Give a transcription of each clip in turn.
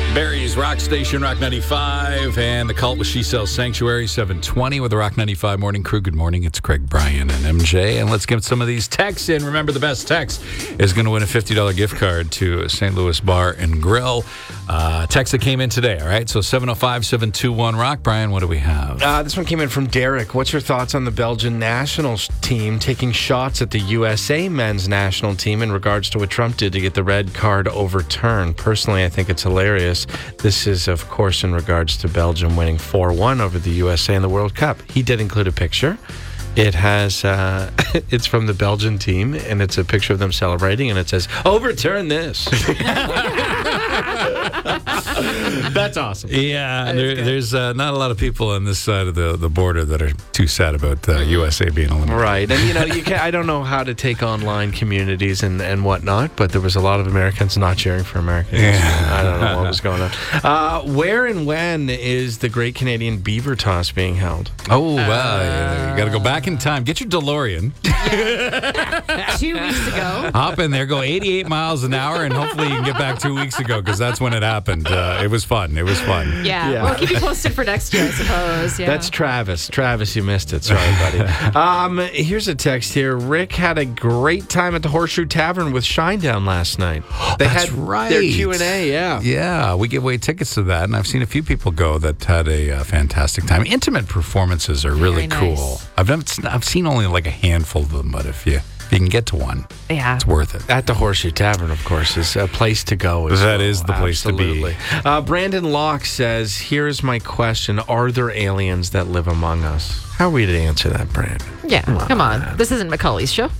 Barry's Rock Station, Rock 95, and the Cult with She Sells Sanctuary, 720 with the Rock 95 Morning Crew. Good morning. It's Craig, Brian, and MJ. And let's get some of these texts in. Remember, the best text is going to win a $50 gift card to St. Louis Bar and Grill. Text that came in today, all right? So 705-721-ROCK. Brian, what do we have? This one came in from Derek. What's your thoughts on the Belgian national team taking shots at the USA men's national team in regards to what Trump did to get the red card overturned? Personally, I think it's hilarious. This is, of course, in regards to Belgium winning 4-1 over the USA in the World Cup. He did include a picture. It has, it's from the Belgian team, and it's a picture of them celebrating, and it says, "Overturn this." That's awesome. Yeah, there's not a lot of people on this side of the border that are too sad about USA being eliminated. Right, and I don't know how to take online communities and whatnot, but there was a lot of Americans not cheering for Americans. Yeah. I don't know what was going on. Where and when is the Great Canadian Beaver Toss being held? Oh, wow. You got to go back in time. Get your DeLorean. 2 weeks ago. Hop in there, go 88 miles an hour, and hopefully you can get back 2 weeks ago, because that's when it happened. It was fun. Yeah. We'll keep you posted for next year, I suppose. Yeah. That's Travis. Travis, you missed it. Sorry, buddy. Here's a text here. Rick had a great time at the Horseshoe Tavern with Shinedown last night. They had their Q&A, yeah. Yeah, we give away tickets to that, and I've seen a few people go that had a fantastic time. Intimate performances are really cool. Nice. I've seen only like a handful of them, but if you can get to one, it's worth it. At the Horseshoe Tavern, of course, is a place to go. That is the place to be. Brandon Locke says, here's my question. Are there aliens that live among us? How are we to answer that, Brandon? Yeah, come on. This isn't Macaulay's show.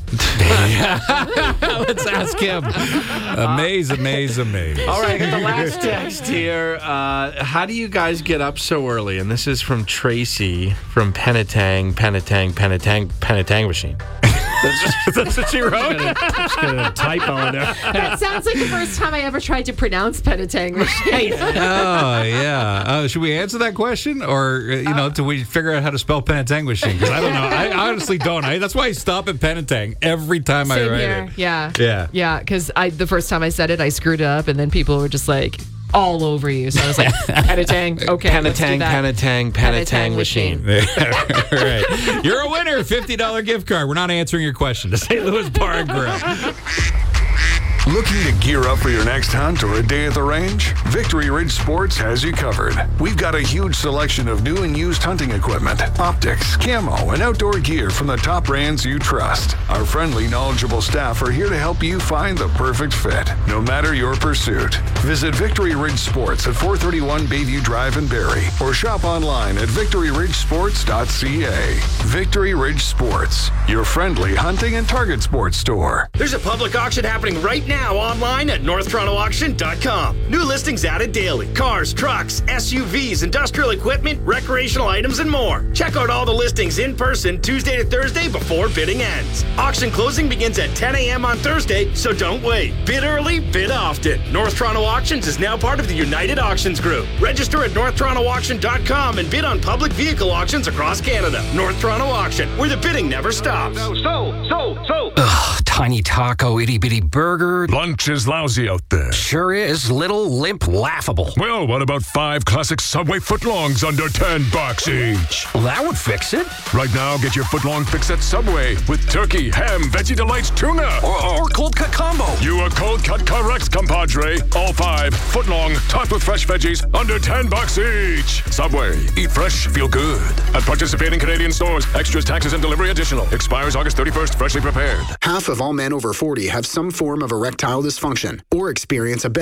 Let's ask him. Amaze. All right, the last text here. How do you guys get up so early? And this is from Tracy from Penetang Machine. That's what she wrote? Just gonna typo in there. That sounds like the first time I ever tried to pronounce Penetang Machine. Oh, yeah. Should we answer that question? Or, do we figure out how to spell Penetang Machine? Because I don't know. I honestly don't. That's why I stop at Penetang every time I write it. Yeah. Yeah, because the first time I said it, I screwed up, and then people were just like, all over you. So I was like, Penetang, okay. Penetang Machine. Right. You're a winner. $50 gift card. We're not answering your question. To St. Louis Bar and Grill. Looking to gear up for your next hunt or a day at the range? Victory Ridge Sports has you covered. We've got a huge selection of new and used hunting equipment, optics, camo, and outdoor gear from the top brands you trust. Our friendly, knowledgeable staff are here to help you find the perfect fit, no matter your pursuit. Visit Victory Ridge Sports at 431 Bayview Drive in Barrie, or shop online at victoryridgesports.ca. Victory Ridge Sports, your friendly hunting and target sports store. There's a public auction happening right now online at NorthTorontoAuction.com. New listings added daily. Cars, trucks, SUVs, industrial equipment, recreational items, and more. Check out all the listings in person Tuesday to Thursday before bidding ends. Auction closing begins at 10 a.m. on Thursday, so don't wait. Bid early, bid often. North Toronto Auctions is now part of the United Auctions Group. Register at NorthTorontoAuction.com and bid on public vehicle auctions across Canada. North Toronto Auction, where the bidding never stops. Ugh, tiny taco, itty-bitty burger. Lunch is lousy out there. Sure is. Little, limp, laughable. Well, what about 5 classic Subway footlongs under $10 each? Well, that would fix it. Right now, get your footlong fix at Subway with turkey, ham, veggie delights, tuna. Or cold cut combo. You are cold cut correct, compadre. All 5 footlong, topped with fresh veggies, under $10 each. Subway. Eat fresh, feel good. At participating Canadian stores. Extras, taxes, and delivery additional. Expires August 31st. Freshly prepared. Half of all men over 40 have some form of erectile dysfunction or experience a